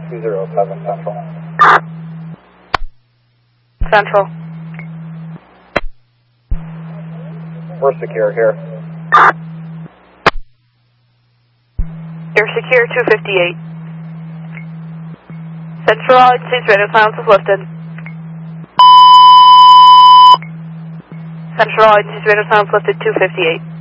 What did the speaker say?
207 Central. Central. We're secure here. You're secure 258. Central agency's radio silence is lifted. Central agency's radio silence lifted 258.